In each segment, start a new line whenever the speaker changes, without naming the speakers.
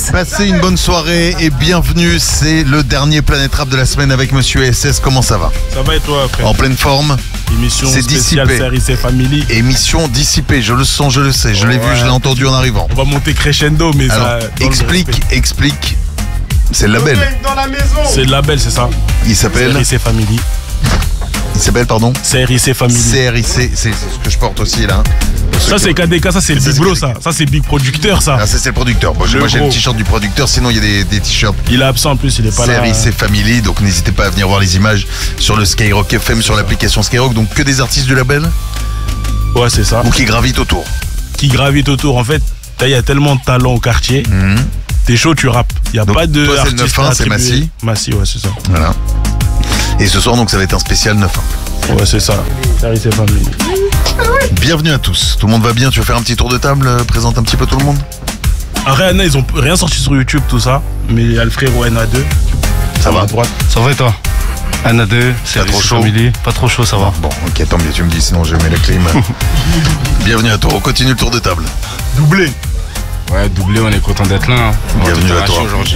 Passez une bonne soirée et bienvenue. C'est le dernier Planète Rap de la semaine avec Monsieur SS. Comment ça va?
Ça va et toi, frère?
En pleine forme.
Émission
C'est
spéciale
dissipé.
CRIC Family.
Émission dissipée, je le sens, je le sais. Je l'ai vu, je l'ai entendu en arrivant.
On va monter crescendo, mais
Alors,
ça. dans le
explique. C'est le label.
Dans la maison.
C'est le label, c'est ça?
Il s'appelle.
CRIC Family.
Il s'appelle, pardon.
CRIC Family.
CRIC, c'est ce que je porte aussi là.
Ça, c'est KDK, ça, c'est le
Ça,
Big
c'est
Bro,
KDK.
ça. Ça, c'est Big Producteur, ça.
Ah, ça c'est le producteur. Moi j'ai le
gros.
t-shirt du producteur, sinon il y a des t-shirts
Il est absent en plus, il est pas là.
CRIC Family, donc n'hésitez pas à venir voir les images sur le Skyrock FM, sur l'application Skyrock. Donc que des artistes du label
Ouais, c'est ça.
ou qui gravitent autour.
Qui gravite autour. En fait, il y a tellement de talent au quartier. T'es chaud, tu rappes. Il n'y a
Donc,
pas de.
toi, c'est le
artiste
9-1, c'est
attribué.
Massy.
Massy, ouais, c'est ça.
Voilà. Et ce soir donc ça va être un spécial 9-1.
Ouais, c'est ça. CRIC Family.
Bienvenue à tous. Tout le monde va bien? Tu veux faire un petit tour de table, présente un petit peu tout le monde?
Ariana, ils ont rien sorti sur YouTube, tout ça. Mais il y a le frérot NA2.
Ça va?
À droite.
Ça va et toi? Anna2, c'est
trop chaud?
Family. Pas trop chaud, ça va.
Bon, ok, tant mieux, tu me dis, sinon je mets la clim. Bienvenue à toi, on continue le tour de table.
Doublé.
Ouais, doublé, on est content d'être là. Hein.
Bienvenue à toi.
aujourd'hui.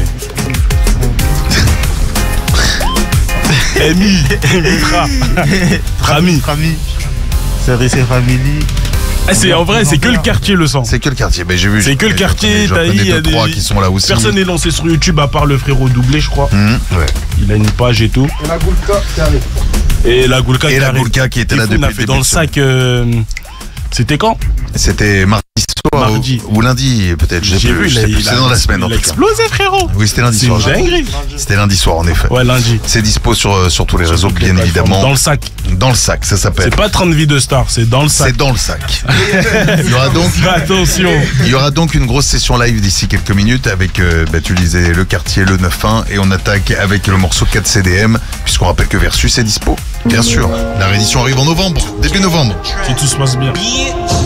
Emi. Mitra. Rami.
CRIC Family.
En vrai, c'est que le quartier le sang.
C'est que le quartier, ben, j'ai vu.
C'est que le quartier,
j'en
t'as
connais
il y a
deux, trois
des.
qui sont là aussi.
Personne n'est lancé sur YouTube à part le frérot doublé, je crois.
Ouais.
Il a une page et tout.
Et la Goulka qui arrive.
Et la Goulka
Et
qui
la
arrive.
Goulka qui était là
Il
depuis
a
le
fait
début
dans le
de
sac. C'était quand?
C'était mardi soir
Mardi.
ou lundi peut-être, je sais plus. Je sais plus. C'est dans la semaine en
Il a
tout cas.
explosé, frérot.
Oui, c'était lundi
C'est
soir.
une dinguerie.
C'était lundi soir en effet.
Ouais, lundi.
C'est dispo sur tous les réseaux, bien évidemment.
Dans le sac.
Dans le sac, ça s'appelle.
C'est pas 30 vies de stars, c'est dans le sac.
C'est dans le sac.
Attention.
Il y aura donc une grosse session live d'ici quelques minutes avec, tu disais, le quartier, le 9-1, et on attaque avec le morceau 4 CDM, puisqu'on rappelle que Versus est dispo. Bien sûr, la réédition arrive en novembre, début novembre.
Si tout se passe bien.